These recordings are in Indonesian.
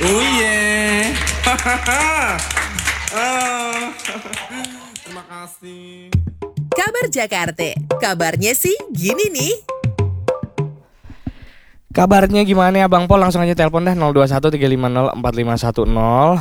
Oh yeah. Terima kasih. Kabar Jakarta, kabarnya sih gini nih. Kabarnya gimana ya Bang Pol? Langsung aja telepon dah 021-350-4510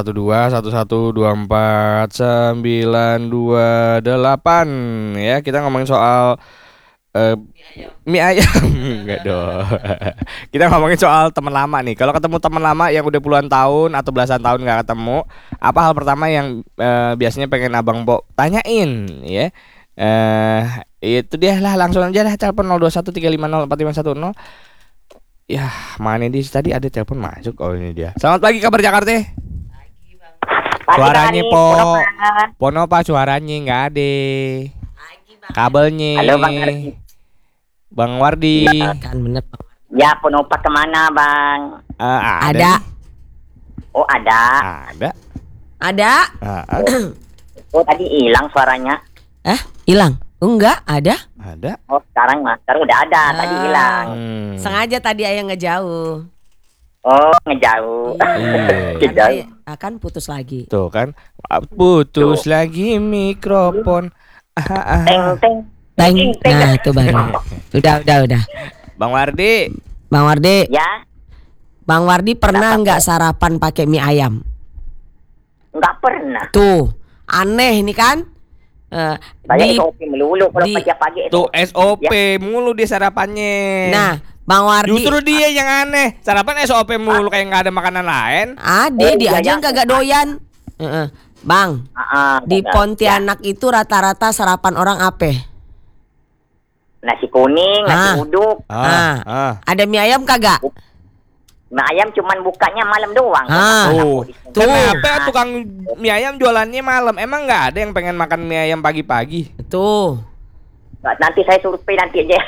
081-212-124-928 ya. Kita ngomongin soal mie ayam. Enggak dong. Kita ngomongin soal teman lama nih. Kalau ketemu teman lama yang udah puluhan tahun atau belasan tahun gak ketemu, apa hal pertama yang biasanya pengen Abang Po tanyain ya? Itu dia lah, langsung aja lah telepon 021-350-4510. Ya, mana ini tadi ada telepon masuk. Oh ini dia. Selamat pagi kabar Jakarta. Pagi, Bang. Suaranya Pagi, Po. Bang. Pono Pak suaranya nggak ada. Pagi, Bang. Kabelnya. Halo Bang Ardi. Bang Wardi. Kan bener Bang. Ya, Penopak kemana Bang? Ada. Oh ada. Ada. Ada. Oh tadi hilang suaranya. Hilang? Enggak, ada. Ada. Oh sekarang udah ada. Tadi hilang. Sengaja tadi ayah ngejauh. Oh ngejauh. Iya. Ngejauh. Akan putus lagi. Tuh kan. Putus lagi mikrofon. Teng teng. Teng. Teng, teng. Nah, itu baru. Udah. Bang Wardi. Bang Wardi, Ya, Bang Wardi pernah nggak sarapan pakai mie ayam? nggak pernah. Tuh, aneh nih kan? Saya SOP melulu kalau di- pagi-pagi Tuh SOP Ya. mulu dia sarapannya. Nah, Bang Wardi, Justru dia yang aneh. Sarapan SOP mulu kayak nggak ada makanan lain. ade dia iya, aja ya. kagak doyan. Bang, di benar. Pontianak itu rata-rata sarapan orang apa? Nasi kuning, nasi uduk. Ada mie ayam kagak? Mie ayam cuman bukanya malam doang. Tuh. Tuh. Kenapa tukang mie ayam jualannya malam? Emang nggak ada yang pengen makan mie ayam pagi-pagi? Tuh. Nanti saya survei nanti aja.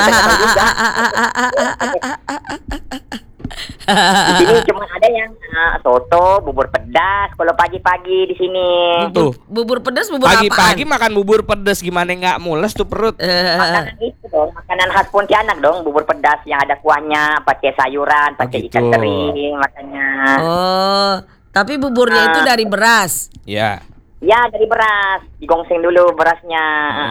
Di sini cuma ada yang soto, bubur pedas kalau pagi-pagi di sini. Tuh. Bubur pedas, bubur Pagi-pagi apaan? makan bubur pedes gimana nggak mules tuh perut? Makanan itu dong, makanan khas Pontianak dong, bubur pedas yang ada kuahnya, pakai sayuran, pakai ikan gitu. teri, makanya. Oh, tapi buburnya itu dari beras. Ya. Ya dari beras, digongseng dulu berasnya.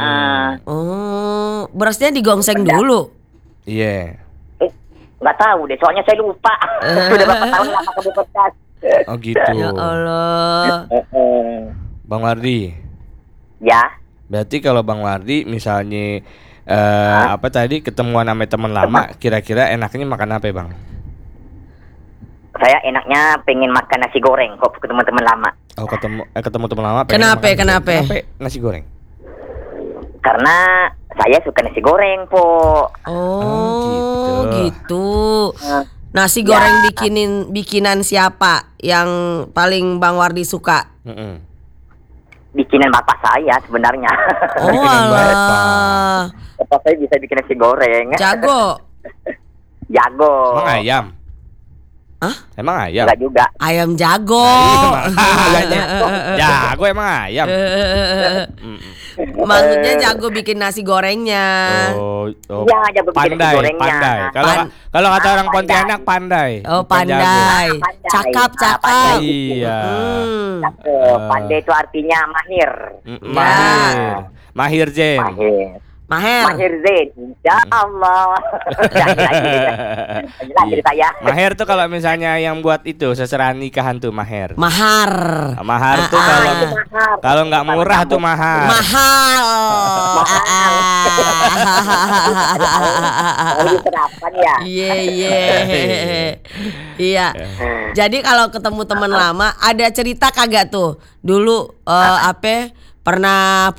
Oh, berasnya digongseng dulu. Iya. Nggak tahu deh, soalnya saya lupa. Sudah berapa tahun nggak makan bubur pedas. Oh gitu. Ya Allah. Bang Wardi. Ya. Berarti kalau Bang Wardi misalnya apa tadi ketemuan sama teman lama, kira-kira enaknya makan apa, Bang? Saya enaknya pengen makan nasi goreng kok ketemu teman lama. Oh, ketemu teman lama pengen Kenapa? makan Kenapa? nasi goreng? Karena saya suka nasi goreng, Po. Oh, gitu. gitu. Nasi goreng bikinan siapa yang paling Bang Wardi suka? Bikinan bapak saya sebenarnya. Oh, Bikinan alah. Bapak saya bisa bikin nasi goreng. Jago. Jago. Emang ayam? Hah? Emang ayam? Enggak juga. Ayam jago. Jago emang ayam. Maksudnya jago bikin nasi gorengnya. Oh, Iya, jago bikin nasi pandai, gorengnya. pandai. Kalau kata orang Pontianak pandai. Oh, bukan jago. pandai. Pandai. Cakap, cakap. Pandai. Iya. Pandai itu artinya mahir. Mahir. Mahir Jen. Maher. Mahir Zain. Ya Allah. Lagi saya. Mahir tuh kalau misalnya yang buat itu seserahan nikahan tuh mahir. Mahar. Mahar tuh kalau nggak murah tuh mahar. Mahal. Diterapkan ya. Iya. Jadi kalau ketemu teman lama ada cerita kagak tuh? Dulu pernah